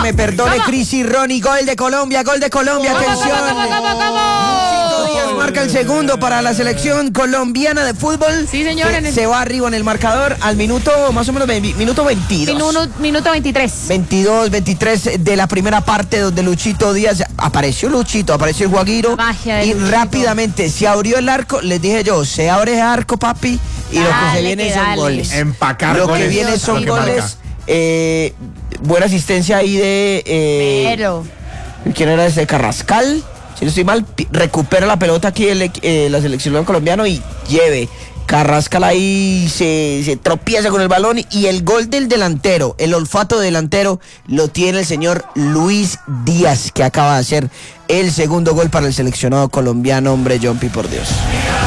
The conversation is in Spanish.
me perdone Cris y Ronnie. Gol de Colombia, atención. Luchito Díaz marca el segundo para la selección colombiana de fútbol. Sí, señor. Se va arriba en el marcador al minuto, más o menos, minuto 22. Minuto 23. 22, 23 de la primera parte, donde Luchito Díaz, apareció el Guaguiro, y Luchito. Rápidamente se abrió el arco. Les dije yo, se abre el arco, papi, y lo que se viene son goles. Empacar Lo goles. que viene son Lo que goles. Buena asistencia ahí de... Pero... ¿Quién era ese? Carrascal. Si no estoy mal, recupera la pelota aquí la selección colombiana y lleve. Carrascal ahí se tropieza con el balón, y el gol del delantero, el olfato delantero, lo tiene el señor Luis Díaz, que acaba de hacer el segundo gol para el seleccionado colombiano. Hombre, Jumpy, por Dios.